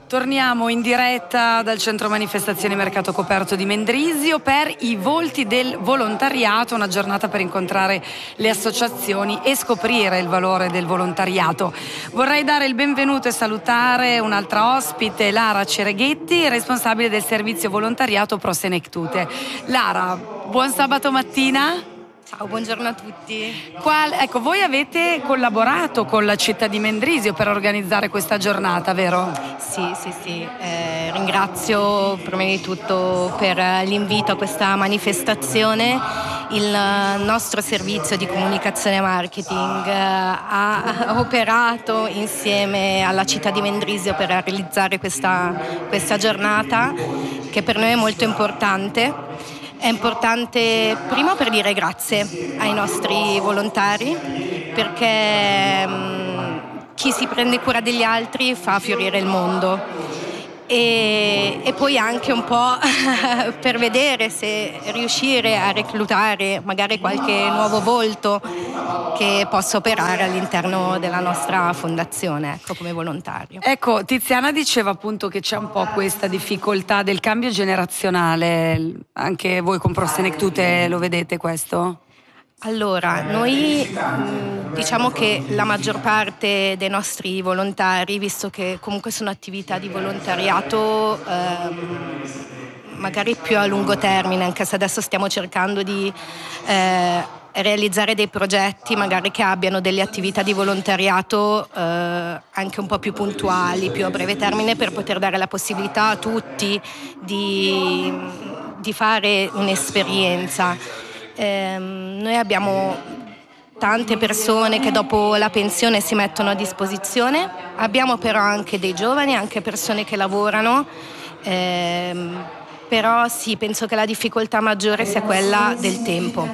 Torniamo in diretta dal centro manifestazioni Mercato Coperto di Mendrisio per i volti del volontariato, una giornata per incontrare le associazioni e scoprire il valore del volontariato. Vorrei dare il benvenuto e salutare un'altra ospite, Lara Cereghetti, responsabile del servizio volontariato Pro Senectute. Lara, buon sabato mattina. Ciao, buongiorno a tutti. Ecco, voi avete collaborato con la città di Mendrisio per organizzare questa giornata, vero? Sì. Ringrazio prima di tutto per l'invito a questa manifestazione. Il nostro servizio di comunicazione e marketing ha operato insieme alla città di Mendrisio per realizzare questa giornata, che per noi è molto importante. È importante prima per dire grazie ai nostri volontari, perché chi si prende cura degli altri fa fiorire il mondo, e poi anche un po' per vedere se riuscire a reclutare magari qualche nuovo volto che possa operare all'interno della nostra fondazione, ecco, come volontario. Ecco, Tiziana diceva appunto che c'è un po' questa difficoltà del cambio generazionale. Anche voi con Pro Senectute lo vedete questo? Allora, noi diciamo che la maggior parte dei nostri volontari, visto che comunque sono attività di volontariato magari più a lungo termine, anche se adesso stiamo cercando di realizzare dei progetti magari che abbiano delle attività di volontariato anche un po' più puntuali, più a breve termine, per poter dare la possibilità a tutti di fare un'esperienza. Noi abbiamo tante persone che dopo la pensione si mettono a disposizione, abbiamo però anche dei giovani, anche persone che lavorano, però sì, penso che la difficoltà maggiore sia quella del tempo.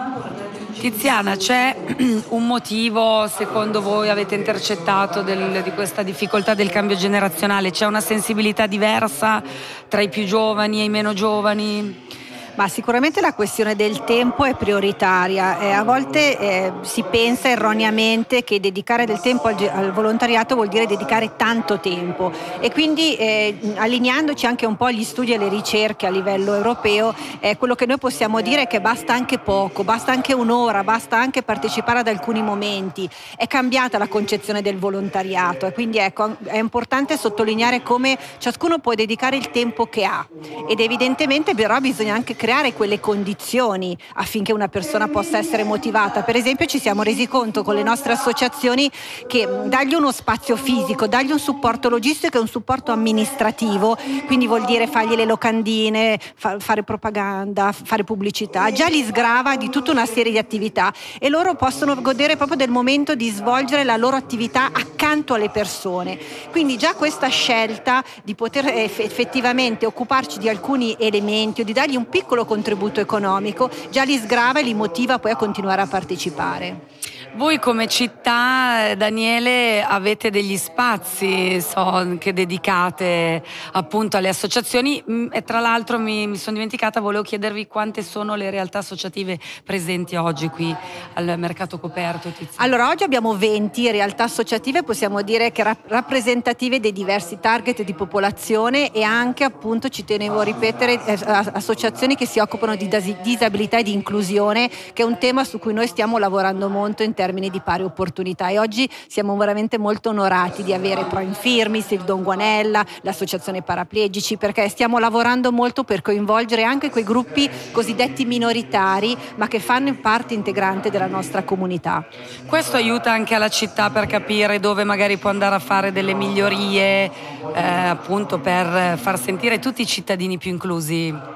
Tiziana, c'è un motivo secondo voi, avete intercettato di questa difficoltà del cambio generazionale? C'è una sensibilità diversa tra i più giovani e i meno giovani? Ma sicuramente la questione del tempo è prioritaria. A volte si pensa erroneamente che dedicare del tempo al volontariato vuol dire dedicare tanto tempo, e quindi allineandoci anche un po' agli studi e alle ricerche a livello europeo, quello che noi possiamo dire è che basta anche poco, basta anche un'ora, basta anche partecipare ad alcuni momenti. È cambiata la concezione del volontariato, e quindi ecco, è importante sottolineare come ciascuno può dedicare il tempo che ha, ed evidentemente però bisogna anche creare quelle condizioni affinché una persona possa essere motivata. Per esempio, ci siamo resi conto con le nostre associazioni che dargli uno spazio fisico, dargli un supporto logistico e un supporto amministrativo, quindi vuol dire fargli le locandine, fare propaganda, fare pubblicità, già li sgrava di tutta una serie di attività, e loro possono godere proprio del momento di svolgere la loro attività accanto alle persone. Quindi già questa scelta di poter effettivamente occuparci di alcuni elementi o di dargli un piccolo contributo economico già li sgrava e li motiva poi a continuare a partecipare. Voi come città, Daniele, avete degli spazi che dedicate appunto alle associazioni, e tra l'altro mi sono dimenticata, volevo chiedervi quante sono le realtà associative presenti oggi qui al Mercato Coperto. Tiziana. Allora, oggi abbiamo 20 realtà associative, possiamo dire che rappresentative dei diversi target di popolazione, e anche appunto, ci tenevo a ripetere, associazioni che si occupano di disabilità e di inclusione, che è un tema su cui noi stiamo lavorando molto in termini di pari opportunità, e oggi siamo veramente molto onorati di avere Pro Infirmis, il Don Guanella, l'associazione Paraplegici, perché stiamo lavorando molto per coinvolgere anche quei gruppi cosiddetti minoritari, ma che fanno parte integrante della nostra comunità. Questo aiuta anche alla città per capire dove magari può andare a fare delle migliorie, appunto per far sentire tutti i cittadini più inclusi.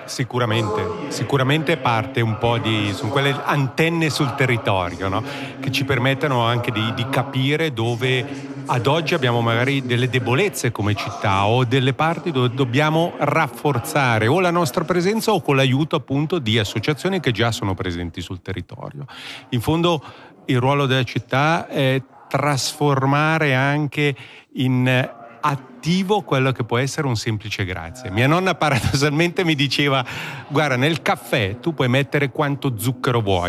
Sicuramente parte un po' sono quelle antenne sul territorio, no? Che ci permettono anche di capire dove ad oggi abbiamo magari delle debolezze come città, o delle parti dove dobbiamo rafforzare o la nostra presenza o con l'aiuto appunto di associazioni che già sono presenti sul territorio. In fondo il ruolo della città è trasformare anche in attivo quello che può essere un semplice grazie. Mia nonna paradossalmente mi diceva: guarda, nel caffè tu puoi mettere quanto zucchero vuoi,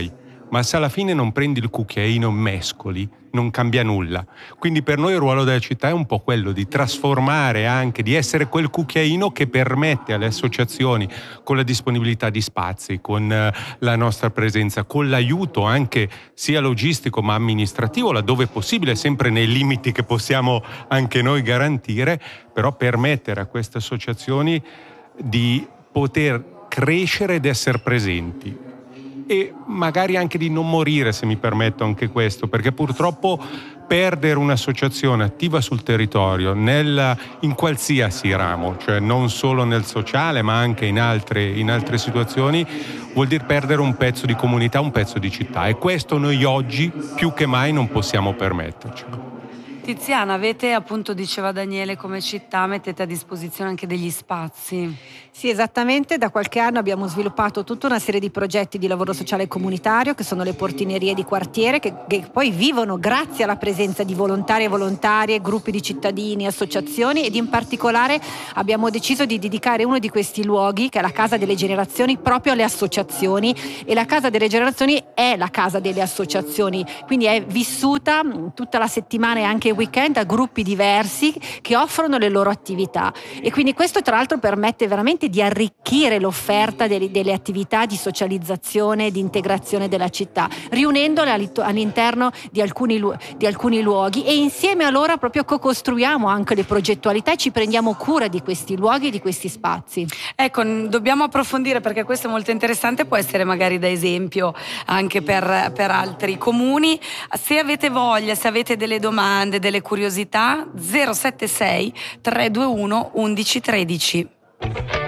ma se alla fine non prendi il cucchiaino e mescoli, non cambia nulla. Quindi per noi il ruolo della città è un po' quello di trasformare anche, di essere quel cucchiaino che permette alle associazioni, con la disponibilità di spazi, con la nostra presenza, con l'aiuto anche sia logistico ma amministrativo, laddove possibile, sempre nei limiti che possiamo anche noi garantire, però permettere a queste associazioni di poter crescere ed essere presenti. E magari anche di non morire, se mi permetto anche questo, perché purtroppo perdere un'associazione attiva sul territorio in qualsiasi ramo, cioè non solo nel sociale ma anche in altre situazioni, vuol dire perdere un pezzo di comunità, un pezzo di città, e questo noi oggi più che mai non possiamo permetterci. Tiziana, avete, appunto diceva Daniele, come città mettete a disposizione anche degli spazi? Sì, esattamente. Da qualche anno abbiamo sviluppato tutta una serie di progetti di lavoro sociale comunitario, che sono le portinerie di quartiere, che poi vivono grazie alla presenza di volontari e volontarie, gruppi di cittadini, associazioni, ed in particolare abbiamo deciso di dedicare uno di questi luoghi, che è la Casa delle Generazioni, proprio alle associazioni, e la Casa delle Generazioni è la casa delle associazioni, quindi è vissuta tutta la settimana e anche il weekend da gruppi diversi che offrono le loro attività, e quindi questo tra l'altro permette veramente di arricchire l'offerta delle attività di socializzazione, di integrazione della città, riunendole all'interno di alcuni luoghi, e insieme a loro proprio co-costruiamo anche le progettualità e ci prendiamo cura di questi luoghi, di questi spazi. Ecco, dobbiamo approfondire, perché questo è molto interessante, può essere magari da esempio anche per altri comuni. Se avete voglia, se avete delle domande, delle curiosità, 076 321 1113.